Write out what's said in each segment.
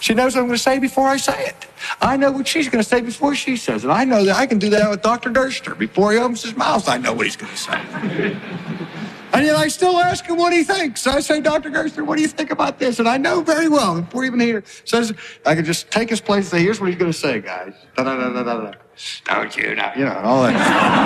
She knows what I'm going to say before I say it. I know what she's going to say before she says it. I know that I can do that with Dr. Durster. Before he opens his mouth, I know what he's going to say. And yet I still ask him what he thinks. I say, Dr. Durster, what do you think about this? And I know very well, before he even says, I can just take his place and say, here's what he's going to say, guys. Da-da-da-da-da-da. Don't you know, all that.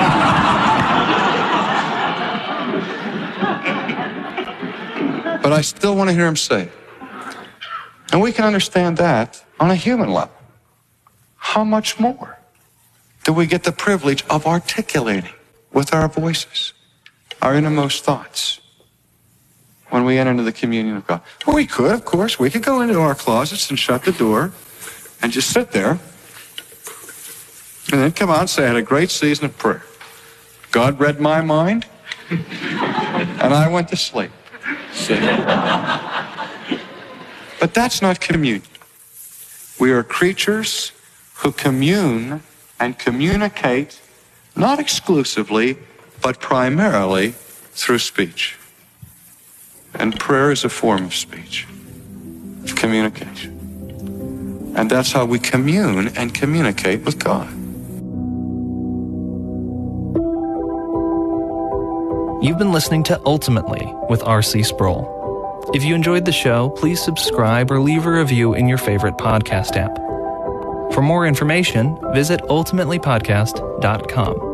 But I still want to hear him say it. And we can understand that on a human level. How much more do we get the privilege of articulating with our voices our innermost thoughts when we enter into the communion of God? Well, we could, of course. We could go into our closets and shut the door and just sit there and then come out and say, I had a great season of prayer. God read my mind and I went to sleep. See? But that's not communion. We are creatures who commune and communicate not exclusively, but primarily through speech. And prayer is a form of speech, of communication. And that's how we commune and communicate with God. You've been listening to Ultimately with R.C. Sproul. If you enjoyed the show, please subscribe or leave a review in your favorite podcast app. For more information, visit ultimatelypodcast.com.